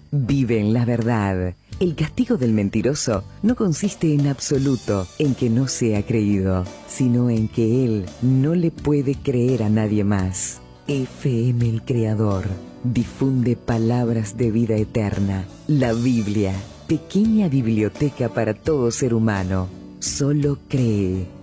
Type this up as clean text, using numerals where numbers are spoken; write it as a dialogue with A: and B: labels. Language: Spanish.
A: Vive en la verdad. El castigo del mentiroso no consiste en absoluto en que no sea creído, sino en que él no le puede creer a nadie más. FM El Creador difunde palabras de vida eterna. La Biblia, pequeña biblioteca para todo ser humano. Solo cree.